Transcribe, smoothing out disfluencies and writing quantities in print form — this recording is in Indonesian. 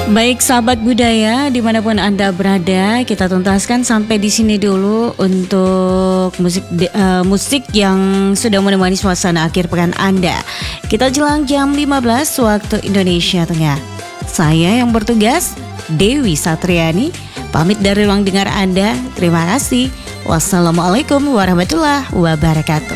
Baik sahabat budaya dimanapun Anda berada, kita tuntaskan sampai di sini dulu untuk musik yang sudah menemani suasana akhir pekan Anda. Kita jelang jam 15 waktu Indonesia Tengah. Saya yang bertugas, Dewi Satriani, pamit dari ruang dengar Anda. Terima kasih. Wassalamualaikum warahmatullahi wabarakatuh.